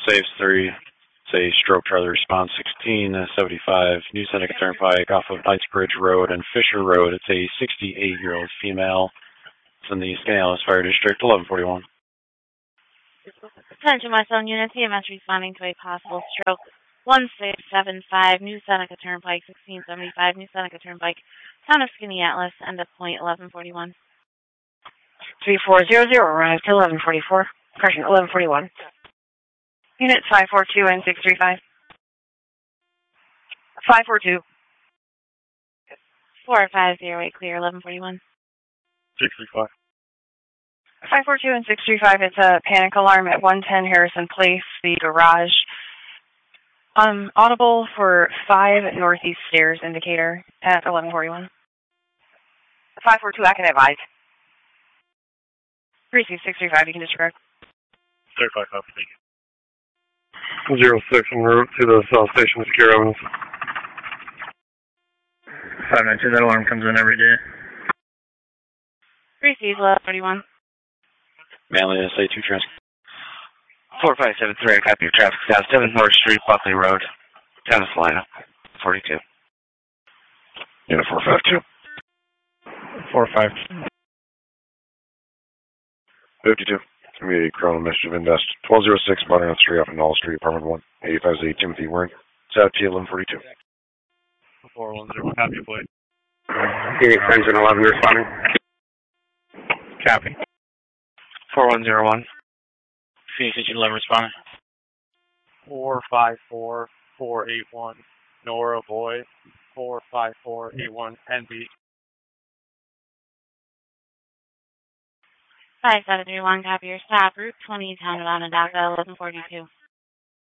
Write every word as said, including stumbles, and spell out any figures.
Saves three. Say stroke Charlie response sixteen seventy-five New Seneca Turnpike off of Knightsbridge Road and Fisher Road. It's a sixty-eight year old female. It's in the Skaneateles Fire District, eleven forty-one. Attention West Zone units, E M S responding to a possible stroke. one six seven five New Seneca Turnpike, sixteen seventy-five New Seneca Turnpike, town of Skaneateles, end of point eleven forty-one. three four zero zero, arrived to eleven forty-four. Correction, eleven forty-one. Units five four two and six three five. five four two. four five zero eight, clear, eleven forty-one. six three five. five four two and six three five, it's a panic alarm at one ten Harrison Place, the garage. Um, audible for five northeast stairs indicator at eleven forty-one. five four two, I can advise. three six six three five, you can disregard. thirty-five, copy, thank you. Zero six en route to the South Station Secure Evidence. five nine two, that alarm comes in every day. three C, eleven forty-one. Manly S A two trans. four five seven three, I copy your traffic status. seven North Street, Buckley Road, town of Salina, forty-two. Unit four five two. four five. fifty-two. Community Criminal Mischief Invest. twelve oh six Butternut Street off of Knoll Street, Apartment one. eighty-five Z Timothy Waring. South T eleven forty-two. four one zero, copy, plate. Phoenix Engine eleven responding. Copy. four one zero one. Phoenix Engine eleven responding. four five four four eight one. Nora Boy. four five four eight one N B. five seven three one, copy your stop, Route twenty, town of Onondaga, eleven forty-two.